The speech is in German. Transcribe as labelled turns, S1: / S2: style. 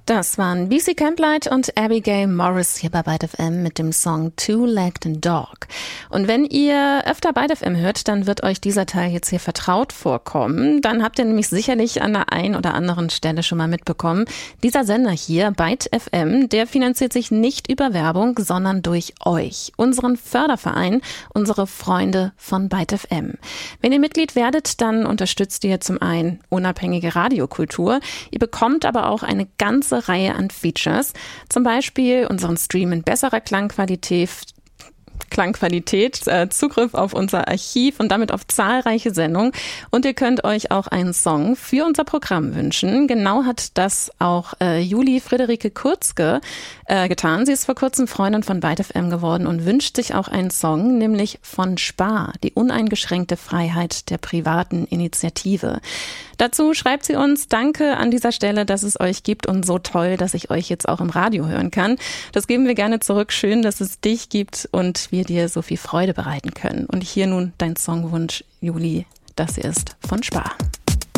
S1: Das waren BC Camplight und Abigail Morris hier bei Byte FM mit dem Song Two-Legged Dog. Und wenn ihr öfter Byte FM hört, dann wird euch dieser Teil jetzt hier vertraut vorkommen. Dann habt ihr nämlich sicherlich an der einen oder anderen Stelle schon mal mitbekommen, dieser Sender hier, Byte FM, der finanziert sich nicht über Werbung, sondern durch euch, unseren Förderverein, unsere Freunde von Byte FM. Wenn ihr Mitglied werdet, dann unterstützt ihr zum einen unabhängige Radiokultur. Ihr bekommt aber auch eine ganze Reihe an Features, zum Beispiel unseren Stream in besserer Klangqualität, Zugriff auf unser Archiv und damit auf zahlreiche Sendungen. Und ihr könnt euch auch einen Song für unser Programm wünschen. Genau hat das auch Julie Friederike Kurzke getan. Sie ist vor kurzem Freundin von Byte FM geworden und wünscht sich auch einen Song, nämlich von Spar, die uneingeschränkte Freiheit der privaten Initiative. Dazu schreibt sie uns: Danke an dieser Stelle, dass es euch gibt und so toll, dass ich euch jetzt auch im Radio hören kann. Das geben wir gerne zurück. Schön, dass es dich gibt und wir dir so viel Freude bereiten können. Und hier nun dein Songwunsch, Juli. Das hier ist von Spar.